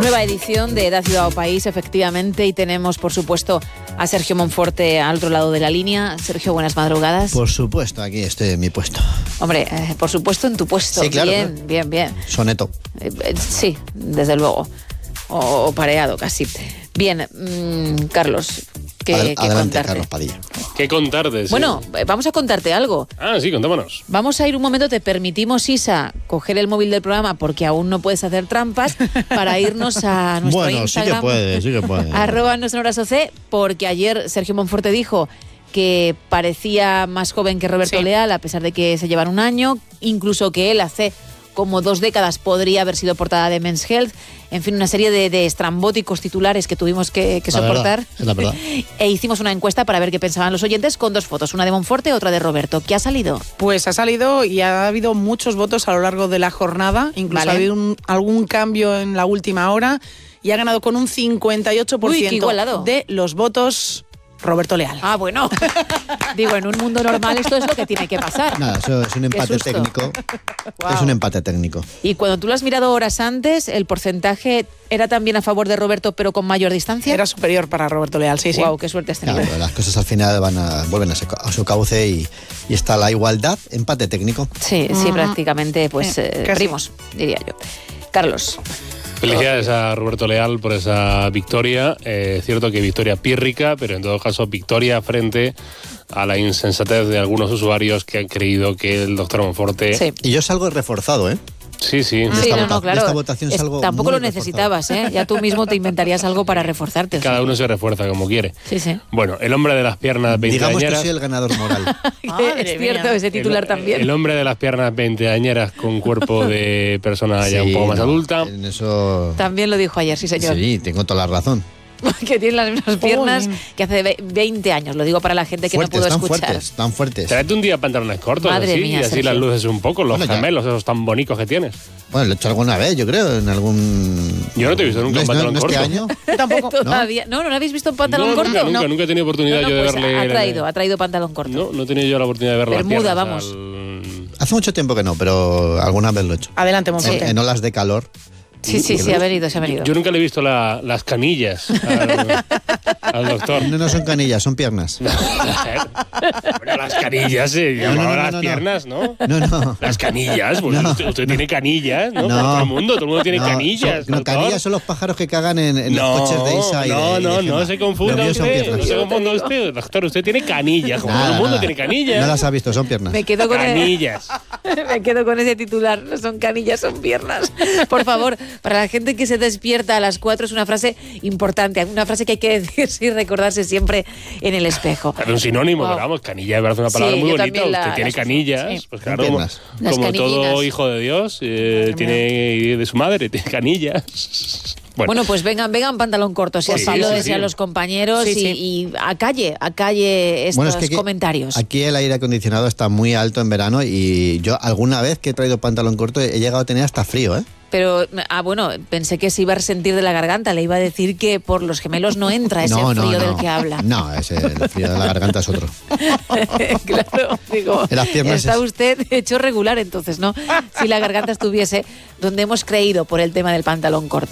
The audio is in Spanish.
Nueva edición de Da Ciudad o País, efectivamente, y tenemos, por supuesto, a Sergio Monforte al otro lado de la línea. Sergio, buenas madrugadas. Por supuesto, aquí estoy en mi puesto. Hombre, por supuesto en tu puesto. Sí, claro. Bien, claro. bien, bien. Soneto. Sí, desde luego. O pareado casi. Bien, Carlos, ¿qué Adelante, contarte? Carlos Padilla. ¿Qué contarte? Sí. Bueno, vamos a contarte algo. Ah, sí, contámonos. Vamos a ir un momento, te permitimos, Isa, coger el móvil del programa porque aún no puedes hacer trampas para irnos a nuestro Bueno, Instagram. sí que puede. @nosonorasoc, porque ayer Sergio Monforte dijo que parecía más joven que Roberto Leal, a pesar de que se llevan un año, incluso que él hace como 2 décadas podría haber sido portada de Men's Health. En fin, una serie de estrambóticos titulares que tuvimos que soportar. Es la verdad. E hicimos una encuesta para ver qué pensaban los oyentes con 2 fotos, una de Monforte y otra de Roberto. ¿Qué ha salido? Pues ha salido y ha habido muchos votos a lo largo de la jornada. Incluso ha habido algún cambio en la última hora y ha ganado con un 58% de los votos Roberto Leal. Ah, bueno. Digo, en un mundo normal esto es lo que tiene que pasar. Nada, eso es un empate técnico. Wow. Es un empate técnico. Y cuando tú lo has mirado horas antes, ¿el porcentaje era también a favor de Roberto, pero con mayor distancia? Era superior para Roberto Leal, sí, sí. Wow, qué suerte has tenido. Claro, las cosas al final vuelven a su cauce y está la igualdad, empate técnico. Sí, prácticamente, pues primos, diría yo. Carlos. Felicidades a Roberto Leal por esa victoria. Cierto que victoria pírrica, pero en todo caso victoria frente a la insensatez de algunos usuarios que han creído que el doctor Monforte... Sí. Y yo salgo reforzado, ¿eh? Sí. Claro. Esta votación salgo tampoco muy lo necesitabas, ¿eh? Ya tú mismo te inventarías algo para reforzarte. Cada uno se refuerza como quiere. Sí. Bueno, el hombre de las piernas veinteañeras... Digamos que soy el ganador moral. Es cierto, ese titular también. El hombre de las piernas veinteañeras con cuerpo de persona ya un poco más adulta. En eso... También lo dijo ayer, sí señor. Sí, tengo toda la razón. Que tiene las mismas piernas que hace 20 años. Lo digo para la gente que fuertes, no pudo escuchar. Tan fuertes. Tráete un día pantalones cortos, Madre así, mía, y así Sergio. las luces un poco, los Bueno, gemelos esos tan bonitos que tienes. Bueno, lo he hecho alguna vez, yo creo, en algún... Yo no te he visto nunca en pantalón ¿No corto. este año? Tampoco. Todavía. ¿No lo habéis visto en pantalón corto? Nunca he tenido oportunidad yo de pues verle... ha traído pantalón corto. No he tenido yo la oportunidad de verlo. Bermuda, vamos. Hace mucho tiempo que no, pero alguna vez lo he hecho. Adelante, Monforte. En olas de calor. Sí, ha venido. Yo nunca le he visto las canillas al doctor. No son canillas, son piernas. Bueno, las canillas se llamaban las piernas, ¿no? No. Las canillas, pues usted tiene canillas, ¿no? No. Todo el mundo tiene canillas. Canillas son los pájaros que cagan en los coches de Isa y de no se confunda Los míos son usted. piernas. No se confunda usted. Doctor, usted tiene canillas, como todo el mundo tiene canillas. No las ha visto, son piernas. Me quedo con Canillas. Me quedo con ese titular. No son canillas, son piernas. Por favor, para la gente que se despierta a las 4 es una frase importante, una frase que hay que decirse y recordarse siempre en el espejo. Es un sinónimo, Wow. pero vamos, canilla me parece una palabra Sí, muy yo bonita. también Usted tiene la canillas, sí. pues claro, como Las todo canillinas. hijo de Dios, tiene de su madre, tiene canillas. Bueno, pues vengan pantalón corto, si así lo desean los compañeros y a calle estos comentarios. Aquí el aire acondicionado está muy alto en verano y yo alguna vez que he traído pantalón corto he llegado a tener hasta frío, ¿eh? Pero, bueno, pensé que se iba a resentir de la garganta. Le iba a decir que por los gemelos no entra ese frío del que habla. No, el frío de la garganta es otro. Claro, digo, En las piernas está usted hecho regular entonces, ¿no? Si la garganta estuviese donde hemos creído por el tema del pantalón corto.